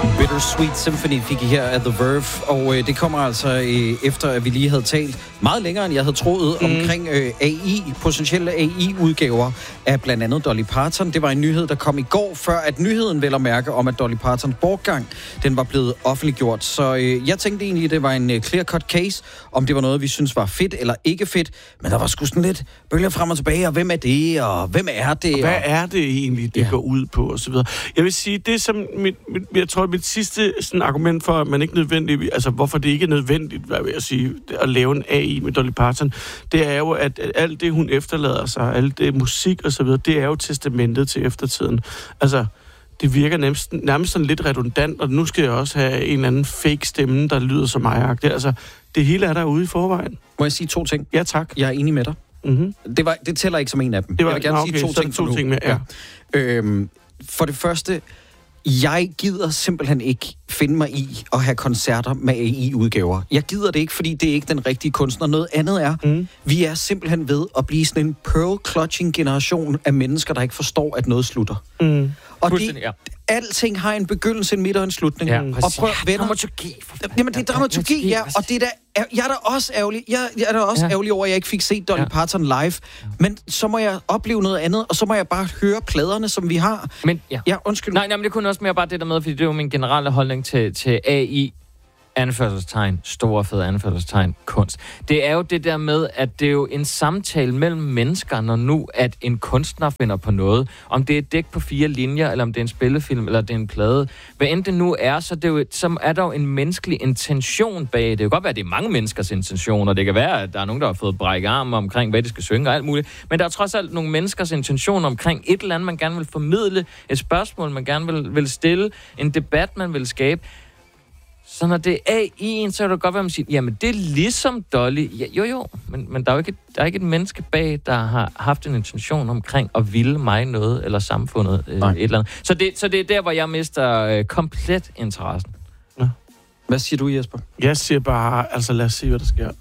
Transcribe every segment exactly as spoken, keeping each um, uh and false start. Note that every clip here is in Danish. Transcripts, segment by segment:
Bittersweet Symphony fik I her af The Verve, og øh, det kommer altså øh, efter, at vi lige havde talt meget længere, end jeg havde troet, mm. omkring øh, A I, potentielle A I-udgaver af blandt andet Dolly Parton. Det var en nyhed, der kom i går, før at nyheden vel at mærke om, at Dolly Partons bortgang, den var blevet offentliggjort. Så øh, jeg tænkte egentlig, det var en øh, clear-cut case, om det var noget, vi synes var fedt eller ikke fedt, men der var sgu sådan lidt bølger frem og tilbage, og hvem er det, og hvem er det? Og hvad er det egentlig, det ja. går ud på, og så videre. Jeg vil sige, det som mit, mit, jeg tror, mit sidste sådan, argument for, at man ikke nødvendigt, altså hvorfor det ikke er nødvendigt, hvad vil jeg sige, at lave en A I med Dolly Parton, det er jo, at alt det, hun efterlader sig, alt det musik og så videre, det er jo testamentet til eftertiden. Altså, det virker nærmest, nærmest sådan lidt redundant, og nu skal jeg også have en eller anden fake stemme, der lyder som mig-agtigt. Altså, det hele er derude i forvejen. Må jeg sige to ting? Ja, tak. Jeg er enig med dig. Mm-hmm. Det, var, det tæller ikke som en af dem. Det var, jeg vil gerne okay, sige to ting, to ting med, ja. ja. Øhm, for det første, jeg gider simpelthen ikke finde mig i at have koncerter med A I-udgaver. Jeg gider det ikke, fordi det er ikke den rigtige kunstner. Noget andet er, mm. vi er simpelthen ved at blive sådan en pearl-clutching-generation af mennesker, der ikke forstår, at noget slutter. Mm. Og de, ja. alting har en begyndelse, en midt og en slutning. Ja, og prøv, venner, dramaturgi. Jamen, det er dramaturgi, ja. Og det er da, jeg er da også ærgerlig. Jeg, jeg er da også ja. ærgerlig over, at jeg ikke fik set Dolly ja. Parton live. Ja. Men så må jeg opleve noget andet, og så må jeg bare høre pladerne, som vi har. Men, ja. ja undskyld. Nej, nej, men det kunne også mere bare det der med, fordi det er jo min generelle holdning til, til A I. Anførselstegn, store fede anførselstegn, kunst. Det er jo det der med, at det er jo en samtale mellem mennesker, når nu, at en kunstner finder på noget. Om det er et dæk på fire linjer, eller om det er en spillefilm, eller det er en plade. Hvad end det nu er, så, det er, jo, så er der jo en menneskelig intention bag. Det kan godt være, at det er mange menneskers intentioner. Det kan være, at der er nogen, der har fået brækket arm omkring, hvad de skal synge og alt muligt. Men der er trods alt nogle menneskers intention omkring et eller andet, man gerne vil formidle, et spørgsmål, man gerne vil, vil stille, en debat, man vil skabe. Så når det er A I'en, så kan det godt være, at man siger, jamen det er ligesom Dolly. Ja, jo jo, men, men der er jo ikke, der er ikke et menneske bag, der har haft en intention omkring at ville mig noget, eller samfundet øh, et eller andet. Så det, så det er der, hvor jeg mister øh, komplet interessen. Ja. Hvad siger du, Jesper? Jeg siger bare, altså lad os se, hvad der sker.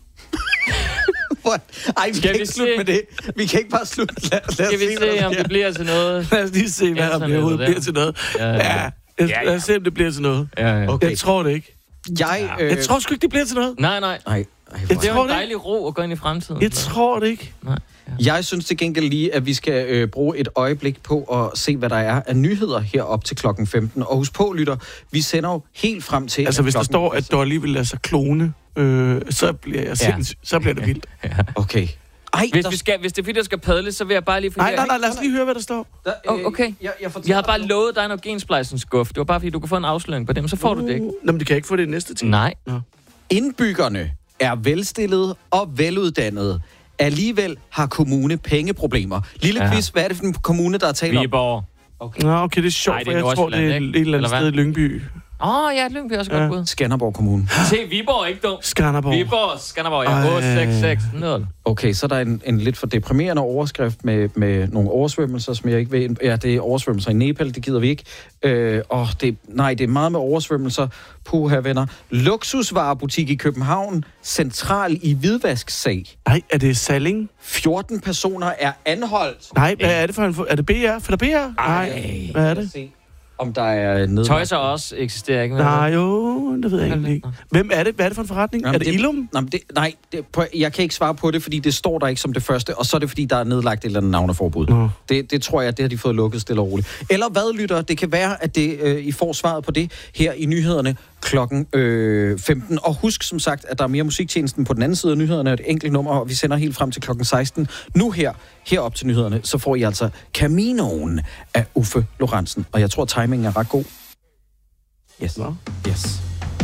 Ej, vi Skal kan vi ikke slutte med det. Vi kan ikke bare slutte. Lad, lad Skal vi se, se om det bliver til noget? Lad os lige se, hvad om det overhovedet bliver til noget. Ja, ja. ja. Jeg, ja, ja. Lad os se, om det bliver til noget. Ja, ja. Okay. Jeg tror det ikke. Jeg, øh... jeg tror sgu ikke, det bliver til noget. Nej, nej. nej. Ej, det er jo en dejlig ro at gå ind i fremtiden. Jeg tror det ikke. Nej. Ja. Jeg synes til gengæld lige, at vi skal øh, bruge et øjeblik på at se, hvad der er af nyheder herop til klokken femten. Og husk på, lytter, vi sender jo helt frem til... Altså, hvis der står, at Dolly vil lade sig klone, øh, så bliver jeg sindssygt. Ja. Så bliver det vildt. Ja. Okay. Ej, hvis, der... vi skal, hvis det er fordi, der skal padle, så vil jeg bare lige... Nej, nej, nej, lad os lige høre, hvad der står. Der, øh, oh, okay. Jeg, jeg, jeg havde bare lovet dig noget gensplejsensguf. Det var bare fordi, du kan få en afsløring på dem, så får uh, du det ikke. Nå, men det kan jeg ikke få det næste ting. Nej. Nå. Indbyggerne er velstillede og veluddannede. Alligevel har kommune pengeproblemer. Lille ja. quiz, hvad er det for en kommune, der er talt om? Viborg. Okay. Nå, okay, det er sjovt, for jeg tror, det er et eller andet sted i Lyngby. Åh, oh, ja, Lyngby er også ja. godt bud. Skanderborg Kommune. Se, Viborg er ikke dum. Skanderborg. Viborg, Skanderborg, ja. otte seks seks nul. Okay, så er der en, en lidt for deprimerende overskrift med, med nogle oversvømmelser, som jeg ikke ved. Ja, det er oversvømmelser i Nepal, det gider vi ikke. Øh, og det, nej, det er meget med oversvømmelser. Puh, her venner. Luksusvarebutik i København, central i hvidvasksag. Nej, er det Salling? fjorten personer er anholdt. Nej, hvad er det for en... Er det B R? For det er B R? Nej, hvad er det? Om der er nedlagt. Tøjser også eksisterer ikke. Nej, jo, det ved jeg egentlig ikke. Hvem er det? Hvad er det for en forretning? Jamen, er det, det Ilum? Nej, det, nej det, jeg kan ikke svare på det, fordi det står der ikke som det første, og så er det, fordi der er nedlagt et eller andet navneforbud. Uh. Det, det tror jeg, det har de fået lukket stille og roligt. Eller hvad, lytter? Det kan være, at det, øh, I får svaret på det her i nyhederne klokken øh, femten. Og husk som sagt, at der er mere musiktjenesten på den anden side af nyhederne, et enkelt nummer, og vi sender helt frem til klokken seksten. Nu her, herop til nyhederne, så får I altså Caminoen af Uffe Lorentzen. Og jeg tror, timingen er ret god. Yes. Nå. Yes.